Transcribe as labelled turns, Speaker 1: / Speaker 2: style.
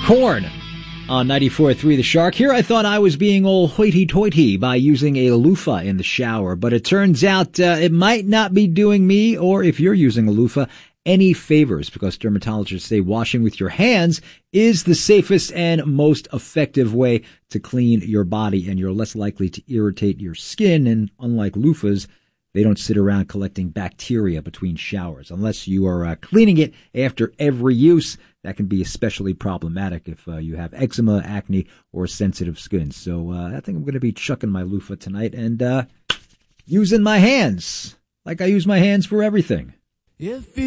Speaker 1: Korn on 94.3 The Shark. Here I thought I was being all hoity-toity by using a loofah in the shower, but it turns out it might not be doing me, or if you're using a loofah, any favors, because dermatologists say washing with your hands is the safest and most effective way to clean your body, and you're less likely to irritate your skin. And unlike loofahs, they don't sit around collecting bacteria between showers. Unless you are cleaning it after every use, that can be especially problematic if you have eczema, acne, or sensitive skin. So I think I'm going to be chucking my loofah tonight and using my hands like I use my hands for everything.
Speaker 2: If